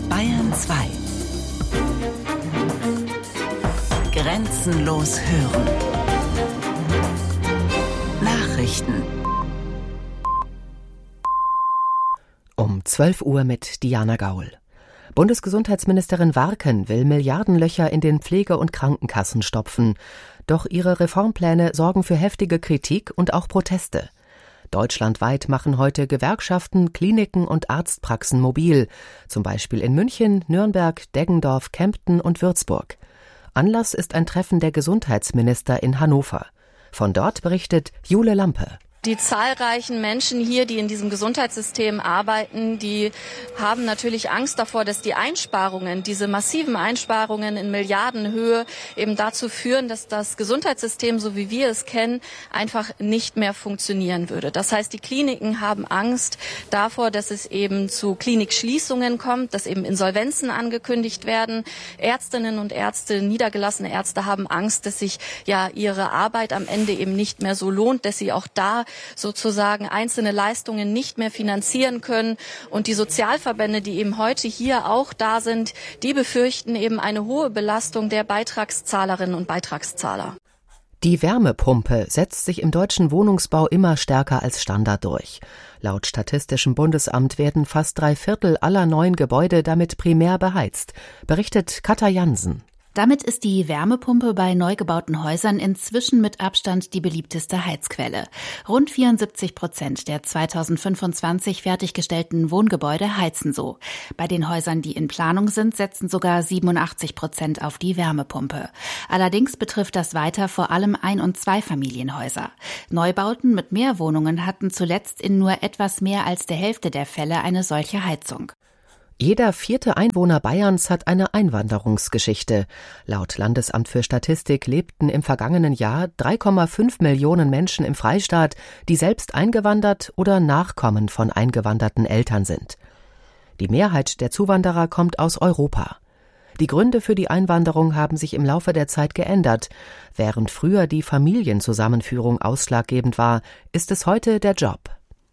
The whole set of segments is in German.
Bayern 2. Grenzenlos hören. Nachrichten. Um 12 Uhr mit Diana Gaul. Bundesgesundheitsministerin Warken will Milliardenlöcher in den Pflege- und Krankenkassen stopfen. Doch ihre Reformpläne sorgen für heftige Kritik und auch Proteste. Deutschlandweit machen heute Gewerkschaften, Kliniken und Arztpraxen mobil, zum Beispiel in München, Nürnberg, Deggendorf, Kempten und Würzburg. Anlass ist ein Treffen der Gesundheitsminister in Hannover. Von dort berichtet Jule Lampe. Die zahlreichen Menschen hier, die in diesem Gesundheitssystem arbeiten, die haben natürlich Angst davor, dass die Einsparungen, diese massiven Einsparungen in Milliardenhöhe eben dazu führen, dass das Gesundheitssystem, so wie wir es kennen, einfach nicht mehr funktionieren würde. Das heißt, die Kliniken haben Angst davor, dass es eben zu Klinikschließungen kommt, dass eben Insolvenzen angekündigt werden. Ärztinnen und Ärzte, niedergelassene Ärzte haben Angst, dass sich ihre Arbeit am Ende eben nicht mehr so lohnt, dass sie auch da sozusagen einzelne Leistungen nicht mehr finanzieren können. Und die Sozialverbände, die eben heute hier auch da sind, die befürchten eben eine hohe Belastung der Beitragszahlerinnen und Beitragszahler. Die Wärmepumpe setzt sich im deutschen Wohnungsbau immer stärker als Standard durch. Laut Statistischem Bundesamt werden fast 3/4 aller neuen Gebäude damit primär beheizt, berichtet Katja Jansen. Damit ist die Wärmepumpe bei neu gebauten Häusern inzwischen mit Abstand die beliebteste Heizquelle. Rund 74% der 2025 fertiggestellten Wohngebäude heizen so. Bei den Häusern, die in Planung sind, setzen sogar 87% auf die Wärmepumpe. Allerdings betrifft das weiter vor allem Ein- und Zweifamilienhäuser. Neubauten mit mehr Wohnungen hatten zuletzt in nur etwas mehr als der Hälfte der Fälle eine solche Heizung. Jeder 4. Einwohner Bayerns hat eine Einwanderungsgeschichte. Laut Landesamt für Statistik lebten im vergangenen Jahr 3,5 Millionen Menschen im Freistaat, die selbst eingewandert oder Nachkommen von eingewanderten Eltern sind. Die Mehrheit der Zuwanderer kommt aus Europa. Die Gründe für die Einwanderung haben sich im Laufe der Zeit geändert. Während früher die Familienzusammenführung ausschlaggebend war, ist es heute der Job.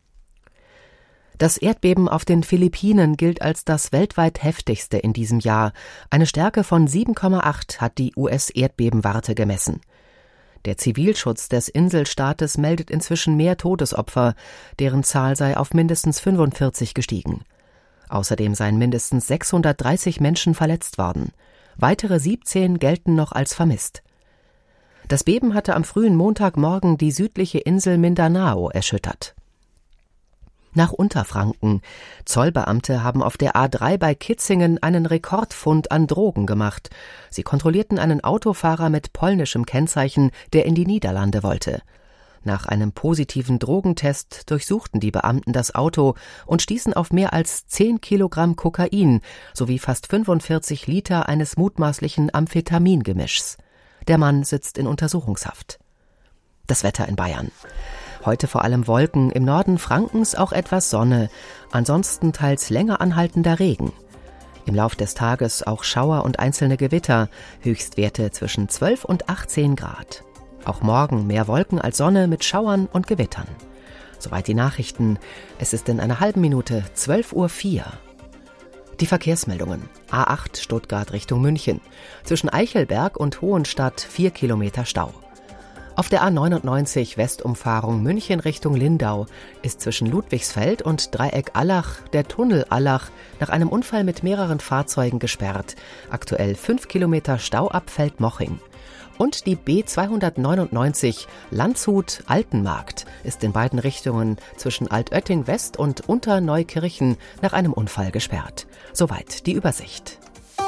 Das Erdbeben auf den Philippinen gilt als das weltweit heftigste in diesem Jahr. Eine Stärke von 7,8 hat die US-Erdbebenwarte gemessen. Der Zivilschutz des Inselstaates meldet inzwischen mehr Todesopfer, deren Zahl sei auf mindestens 45 gestiegen. Außerdem seien mindestens 630 Menschen verletzt worden. Weitere 17 gelten noch als vermisst. Das Beben hatte am frühen Montagmorgen die südliche Insel Mindanao erschüttert. Nach Unterfranken. Zollbeamte haben auf der A3 bei Kitzingen einen Rekordfund an Drogen gemacht. Sie kontrollierten einen Autofahrer mit polnischem Kennzeichen, der in die Niederlande wollte. Nach einem positiven Drogentest durchsuchten die Beamten das Auto und stießen auf mehr als 10 Kilogramm Kokain sowie fast 45 Liter eines mutmaßlichen Amphetamingemischs. Der Mann sitzt in Untersuchungshaft. Das Wetter in Bayern. Heute vor allem Wolken, im Norden Frankens auch etwas Sonne, ansonsten teils länger anhaltender Regen. Im Lauf des Tages auch Schauer und einzelne Gewitter, Höchstwerte zwischen 12 und 18 Grad. Auch morgen mehr Wolken als Sonne mit Schauern und Gewittern. Soweit die Nachrichten. Es ist in einer halben Minute 12:04 Uhr. Die Verkehrsmeldungen. A8 Stuttgart Richtung München. Zwischen Eichelberg und Hohenstadt 4 Kilometer Stau. Auf der A99 Westumfahrung München Richtung Lindau ist zwischen Ludwigsfeld und Dreieck Allach der Tunnel Allach nach einem Unfall mit mehreren Fahrzeugen gesperrt. Aktuell 5 Kilometer Stau ab Feldmoching. Und die B299 Landshut-Altenmarkt ist in beiden Richtungen zwischen Altötting West und Unterneukirchen nach einem Unfall gesperrt. Soweit die Übersicht.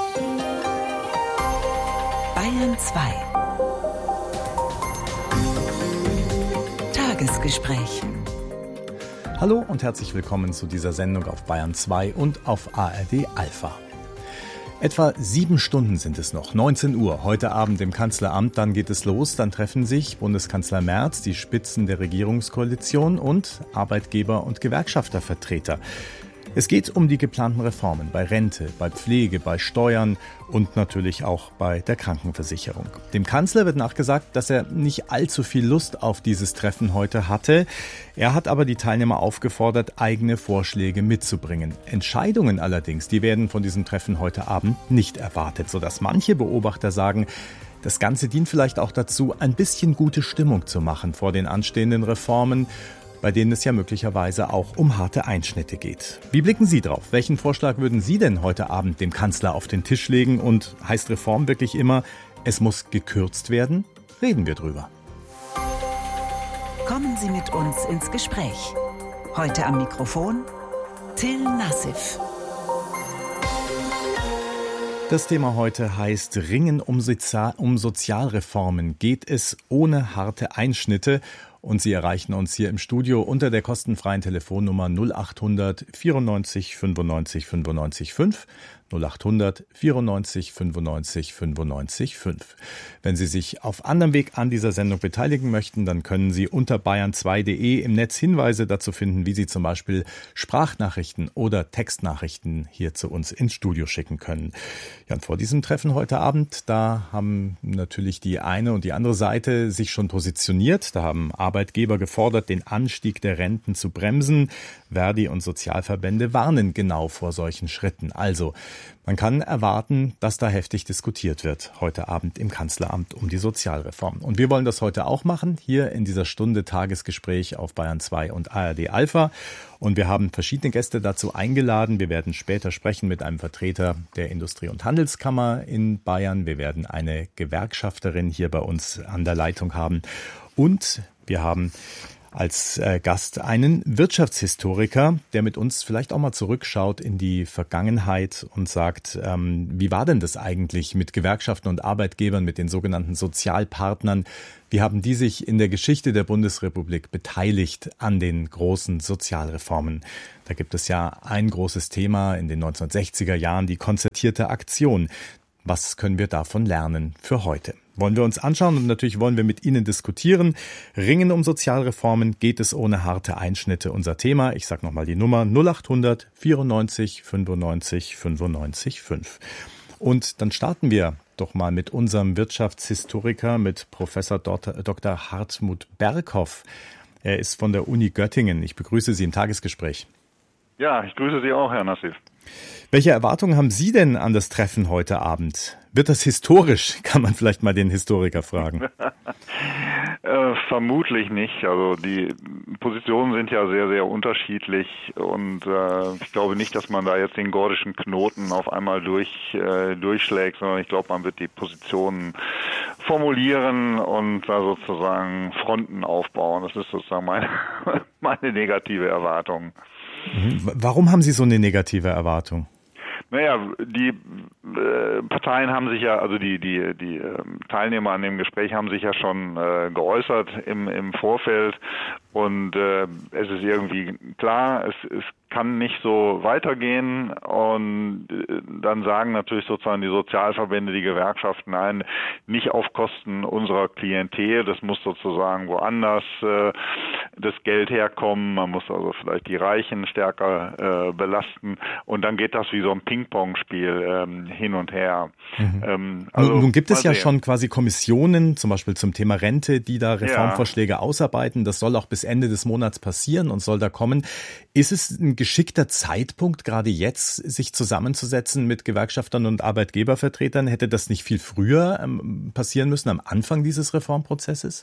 Bayern 2. Tagesgespräch. Hallo und herzlich willkommen zu dieser Sendung auf Bayern 2 und auf ARD Alpha. Etwa 7 Stunden sind es noch, 19 Uhr, heute Abend im Kanzleramt, dann geht es los, dann treffen sich Bundeskanzler Merz, die Spitzen der Regierungskoalition und Arbeitgeber- und Gewerkschaftervertreter. Es geht um die geplanten Reformen bei Rente, bei Pflege, bei Steuern und natürlich auch bei der Krankenversicherung. Dem Kanzler wird nachgesagt, dass er nicht allzu viel Lust auf dieses Treffen heute hatte. Er hat aber die Teilnehmer aufgefordert, eigene Vorschläge mitzubringen. Entscheidungen allerdings, die werden von diesem Treffen heute Abend nicht erwartet, sodass manche Beobachter sagen, das Ganze dient vielleicht auch dazu, ein bisschen gute Stimmung zu machen vor den anstehenden Reformen, bei denen es ja möglicherweise auch um harte Einschnitte geht. Wie blicken Sie drauf? Welchen Vorschlag würden Sie denn heute Abend dem Kanzler auf den Tisch legen? Und heißt Reform wirklich immer, es muss gekürzt werden? Reden wir drüber. Kommen Sie mit uns ins Gespräch. Heute am Mikrofon Till Nassif. Das Thema heute heißt Ringen um Sozialreformen. Geht es ohne harte Einschnitte? Und Sie erreichen uns hier im Studio unter der kostenfreien Telefonnummer 0800 94 95 95 5. 0800 94 95 95 5. Wenn Sie sich auf anderem Weg an dieser Sendung beteiligen möchten, dann können Sie unter bayern2.de im Netz Hinweise dazu finden, wie Sie zum Beispiel Sprachnachrichten oder Textnachrichten hier zu uns ins Studio schicken können. Ja, und vor diesem Treffen heute Abend, da haben natürlich die eine und die andere Seite sich schon positioniert. Da haben Arbeitgeber gefordert, den Anstieg der Renten zu bremsen. Verdi und Sozialverbände warnen genau vor solchen Schritten. Also, man kann erwarten, dass da heftig diskutiert wird heute Abend im Kanzleramt um die Sozialreform. Und wir wollen das heute auch machen, hier in dieser Stunde Tagesgespräch auf Bayern 2 und ARD Alpha. Und wir haben verschiedene Gäste dazu eingeladen. Wir werden später sprechen mit einem Vertreter der Industrie- und Handelskammer in Bayern. Wir werden eine Gewerkschafterin hier bei uns an der Leitung haben. Und wir haben als Gast einen Wirtschaftshistoriker, der mit uns vielleicht auch mal zurückschaut in die Vergangenheit und sagt, wie war denn das eigentlich mit Gewerkschaften und Arbeitgebern, mit den sogenannten Sozialpartnern? Wie haben die sich in der Geschichte der Bundesrepublik beteiligt an den großen Sozialreformen? Da gibt es ja ein großes Thema in den 1960er Jahren, die konzertierte Aktion. Was können wir davon lernen für heute? Wollen wir uns anschauen und natürlich wollen wir mit Ihnen diskutieren. Ringen um Sozialreformen, geht es ohne harte Einschnitte? Unser Thema, ich sage nochmal die Nummer 0800 94 95 95 5. Und dann starten wir doch mal mit unserem Wirtschaftshistoriker, mit Professor Dr. Hartmut Berghoff. Er ist von der Uni Göttingen. Ich begrüße Sie im Tagesgespräch. Ja, ich grüße Sie auch, Herr Nassif. Welche Erwartungen haben Sie denn an das Treffen heute Abend? Wird das historisch? Kann man vielleicht mal den Historiker fragen. Vermutlich nicht. Also die Positionen sind ja sehr, sehr unterschiedlich und ich glaube nicht, dass man da jetzt den gordischen Knoten auf einmal durchschlägt, sondern ich glaube, man wird die Positionen formulieren und da sozusagen Fronten aufbauen. Das ist sozusagen meine negative Erwartung. Warum haben Sie so eine negative Erwartung? Naja, die Parteien haben sich ja, also die Teilnehmer an dem Gespräch haben sich ja schon geäußert im Vorfeld und es ist irgendwie klar, es kann nicht so weitergehen und dann sagen natürlich sozusagen die Sozialverbände, die Gewerkschaften, nein, nicht auf Kosten unserer Klientel, das muss sozusagen woanders das Geld herkommen, man muss also vielleicht die Reichen stärker belasten und dann geht das wie so ein Ping-Pong-Spiel hin und her. Also, nun gibt es ja schon quasi Kommissionen, zum Beispiel zum Thema Rente, die da Reformvorschläge ausarbeiten. Das soll auch bis Ende des Monats passieren und soll da kommen. Ist es ein geschickter Zeitpunkt, gerade jetzt sich zusammenzusetzen mit Gewerkschaftern und Arbeitgebervertretern? Hätte das nicht viel früher passieren müssen, am Anfang dieses Reformprozesses?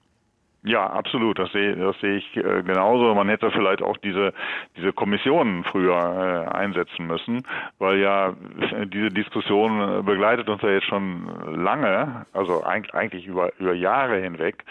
Ja, absolut. Das sehe ich genauso. Man hätte vielleicht auch diese Kommissionen früher einsetzen müssen, weil ja diese Diskussion begleitet uns ja jetzt schon lange, also eigentlich über Jahre hinweg.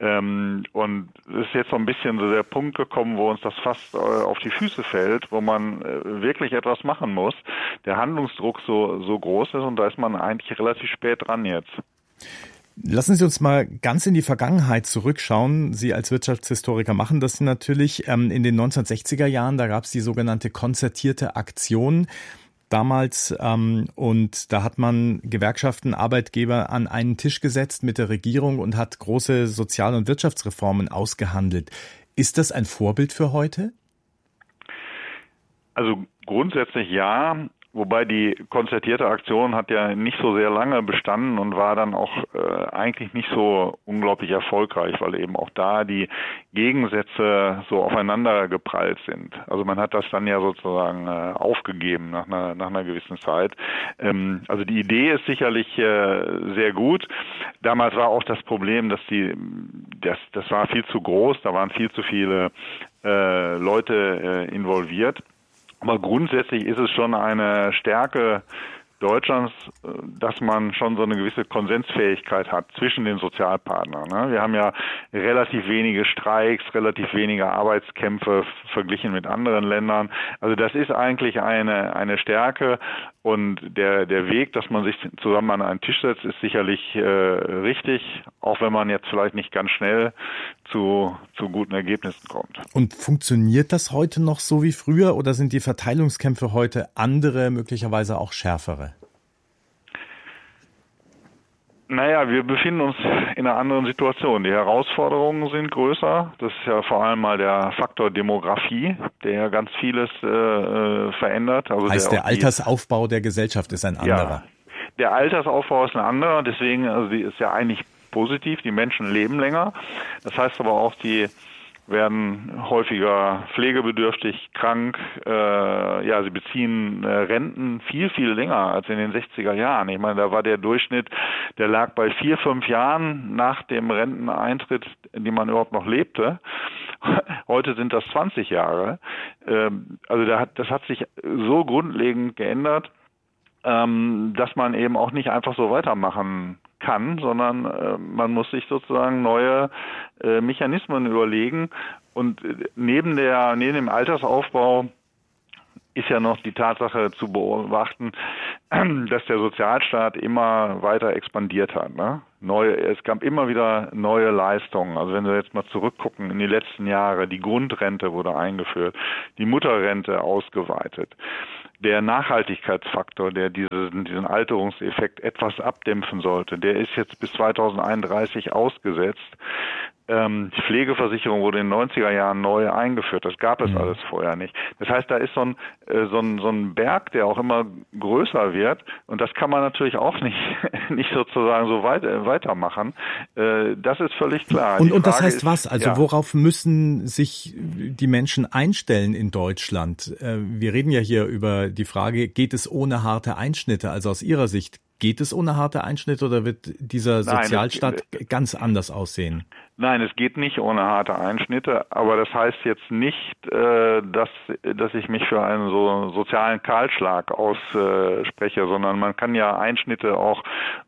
Und es ist jetzt so ein bisschen so der Punkt gekommen, wo uns das fast auf die Füße fällt, wo man wirklich etwas machen muss. Der Handlungsdruck so groß ist und da ist man eigentlich relativ spät dran jetzt. Lassen Sie uns mal ganz in die Vergangenheit zurückschauen. Sie als Wirtschaftshistoriker machen das natürlich. In den 1960er Jahren, da gab es die sogenannte konzertierte Aktion damals. Und da hat man Gewerkschaften, Arbeitgeber an einen Tisch gesetzt mit der Regierung und hat große Sozial- und Wirtschaftsreformen ausgehandelt. Ist das ein Vorbild für heute? Also grundsätzlich ja. Wobei die konzertierte Aktion hat ja nicht so sehr lange bestanden und war dann auch eigentlich nicht so unglaublich erfolgreich, weil eben auch da die Gegensätze so aufeinander geprallt sind. Also man hat das dann ja sozusagen aufgegeben nach einer gewissen Zeit. Also die Idee ist sicherlich sehr gut. Damals war auch das Problem, dass das war viel zu groß, da waren viel zu viele Leute involviert. Aber grundsätzlich ist es schon eine Stärke Deutschlands, dass man schon so eine gewisse Konsensfähigkeit hat zwischen den Sozialpartnern. Wir haben ja relativ wenige Streiks, relativ wenige Arbeitskämpfe verglichen mit anderen Ländern. Also das ist eigentlich eine Stärke und der Weg, dass man sich zusammen an einen Tisch setzt, ist sicherlich richtig, auch wenn man jetzt vielleicht nicht ganz schnell zu guten Ergebnissen kommt. Und funktioniert das heute noch so wie früher oder sind die Verteilungskämpfe heute andere, möglicherweise auch schärfere? Naja, wir befinden uns in einer anderen Situation. Die Herausforderungen sind größer. Das ist ja vor allem mal der Faktor Demografie, der ja ganz vieles verändert. Also heißt, der Altersaufbau der Gesellschaft ist ein anderer? Ja, der Altersaufbau ist ein anderer. Deswegen, also die ist ja eigentlich positiv. Die Menschen leben länger. Das heißt aber auch, die werden häufiger pflegebedürftig, krank, sie beziehen Renten viel, viel länger als in den 60er Jahren. Ich meine, da war der Durchschnitt, der lag bei 4-5 Jahren nach dem Renteneintritt, in dem man überhaupt noch lebte. Heute sind das 20 Jahre. Also das hat sich so grundlegend geändert, dass man eben auch nicht einfach so weitermachen kann, sondern man muss sich sozusagen neue Mechanismen überlegen. Und neben dem Altersaufbau ist ja noch die Tatsache zu beobachten, dass der Sozialstaat immer weiter expandiert hat. Es gab immer wieder neue Leistungen. Also wenn wir jetzt mal zurückgucken in die letzten Jahre, die Grundrente wurde eingeführt, die Mutterrente ausgeweitet. Der Nachhaltigkeitsfaktor, der diesen Alterungseffekt etwas abdämpfen sollte, der ist jetzt bis 2031 ausgesetzt. Die Pflegeversicherung wurde in den 90er Jahren neu eingeführt. Das gab es alles vorher nicht. Das heißt, da ist so ein Berg, der auch immer größer wird. Und das kann man natürlich auch nicht sozusagen so weitermachen. Das ist völlig klar. Und das heißt was? Also worauf müssen sich die Menschen einstellen in Deutschland? Wir reden ja hier über die Frage, geht es ohne harte Einschnitte? Also aus Ihrer Sicht, geht es ohne harte Einschnitte oder wird dieser Sozialstaat ganz anders aussehen? Nein, es geht nicht ohne harte Einschnitte, aber das heißt jetzt nicht, dass ich mich für einen so sozialen Kahlschlag ausspreche, sondern man kann ja Einschnitte auch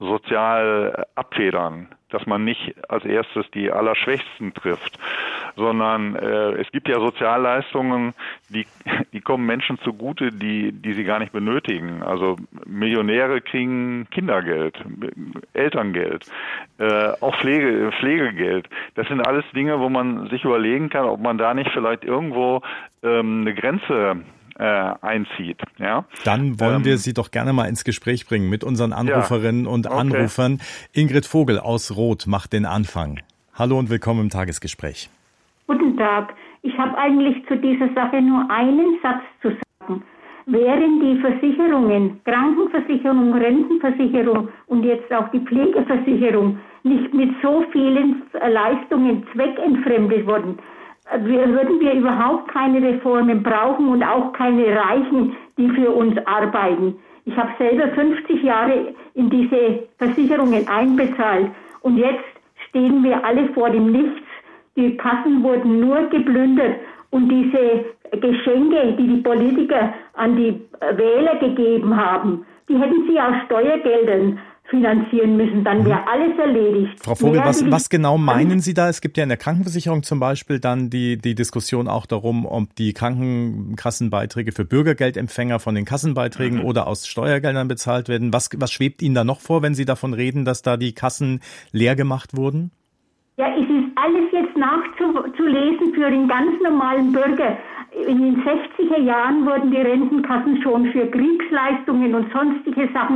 sozial abfedern, dass man nicht als erstes die Allerschwächsten trifft, sondern es gibt ja Sozialleistungen, die kommen Menschen zugute, die sie gar nicht benötigen. Also Millionäre kriegen Kindergeld, Elterngeld, auch Pflegegeld. Das sind alles Dinge, wo man sich überlegen kann, ob man da nicht vielleicht irgendwo eine Grenze einzieht. Ja? Dann wollen wir Sie doch gerne mal ins Gespräch bringen mit unseren Anruferinnen und Anrufern. Ingrid Vogel aus Roth macht den Anfang. Hallo und willkommen im Tagesgespräch. Guten Tag. Ich habe eigentlich zu dieser Sache nur einen Satz zu sagen. Wären die Versicherungen, Krankenversicherung, Rentenversicherung und jetzt auch die Pflegeversicherung nicht mit so vielen Leistungen zweckentfremdet worden, würden wir überhaupt keine Reformen brauchen und auch keine Reichen, die für uns arbeiten. Ich habe selber 50 Jahre in diese Versicherungen einbezahlt und jetzt stehen wir alle vor dem Nichts. Die Kassen wurden nur geplündert und diese Geschenke, die die Politiker an die Wähler gegeben haben, die hätten sie aus Steuergeldern finanzieren müssen, dann wäre alles erledigt. Frau Vogel, was genau meinen Sie da? Es gibt ja in der Krankenversicherung zum Beispiel dann die Diskussion auch darum, ob die Krankenkassenbeiträge für Bürgergeldempfänger von den Kassenbeiträgen oder aus Steuergeldern bezahlt werden. Was schwebt Ihnen da noch vor, wenn Sie davon reden, dass da die Kassen leer gemacht wurden? Ja, es ist alles jetzt nachzulesen für den ganz normalen Bürger. In den 60er Jahren wurden die Rentenkassen schon für Kriegsleistungen und sonstige Sachen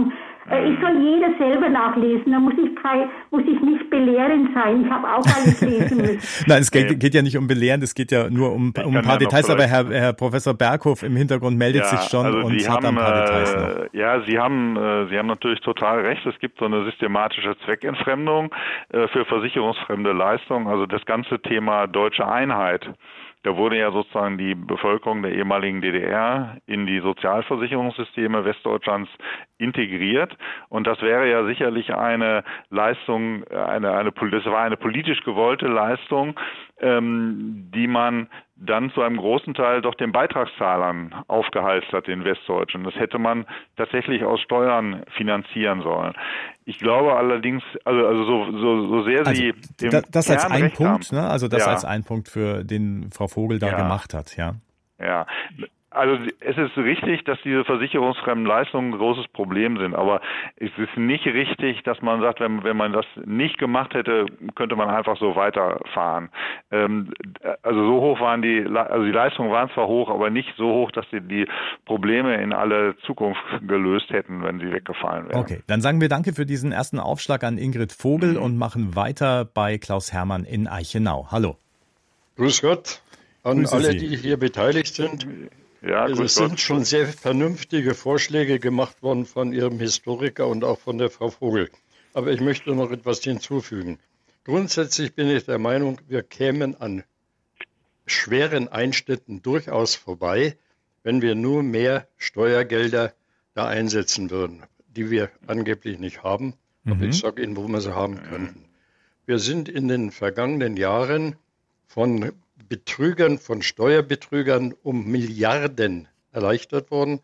Ich soll jeder selber nachlesen, da muss ich nicht belehrend sein. Ich habe auch alles lesen müssen. Nein, es geht ja nicht um Belehren, es geht ja nur um ein paar Details, aber Herr Professor Berghoff im Hintergrund meldet sich schon also und hat ein paar Details noch. Ja, Sie haben natürlich total recht, es gibt so eine systematische Zweckentfremdung für versicherungsfremde Leistungen, also das ganze Thema deutsche Einheit. Da wurde ja sozusagen die Bevölkerung der ehemaligen DDR in die Sozialversicherungssysteme Westdeutschlands integriert. Und das wäre ja sicherlich eine Leistung, das war eine politisch gewollte Leistung, die man dann zu einem großen Teil doch den Beitragszahlern aufgehalst hat, den Westdeutschen. Das hätte man tatsächlich aus Steuern finanzieren sollen. Ich glaube allerdings, so sehr Sie das als ein Punkt, ne? Also das als ein Punkt, für den Frau Vogel da gemacht hat, ja. Ja. Also es ist richtig, dass diese versicherungsfremden Leistungen ein großes Problem sind, aber es ist nicht richtig, dass man sagt, wenn man das nicht gemacht hätte, könnte man einfach so weiterfahren. Also so hoch waren die Leistungen waren zwar hoch, aber nicht so hoch, dass sie die Probleme in alle Zukunft gelöst hätten, wenn sie weggefallen wären. Okay, dann sagen wir Danke für diesen ersten Aufschlag an Ingrid Vogel und machen weiter bei Klaus Hermann in Eichenau. Hallo. Grüß Gott an alle, die hier beteiligt sind. Ja, es sind schon sehr vernünftige Vorschläge gemacht worden von Ihrem Historiker und auch von der Frau Vogel. Aber ich möchte noch etwas hinzufügen. Grundsätzlich bin ich der Meinung, wir kämen an schweren Einschnitten durchaus vorbei, wenn wir nur mehr Steuergelder da einsetzen würden, die wir angeblich nicht haben. Aber ich sage Ihnen, wo wir sie haben könnten. Wir sind in den vergangenen Jahren von Betrügern, von Steuerbetrügern um Milliarden erleichtert worden.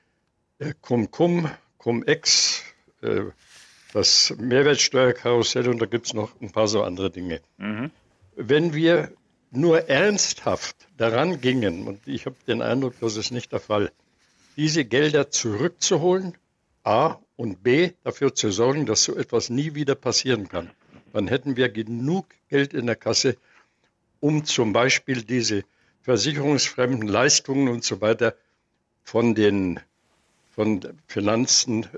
Cum-Ex, das Mehrwertsteuerkarussell und da gibt es noch ein paar so andere Dinge. Wenn wir nur ernsthaft daran gingen, und ich habe den Eindruck, das ist nicht der Fall, diese Gelder zurückzuholen, A, und B, dafür zu sorgen, dass so etwas nie wieder passieren kann, dann hätten wir genug Geld in der Kasse, um zum Beispiel diese versicherungsfremden Leistungen und so weiter von Finanzen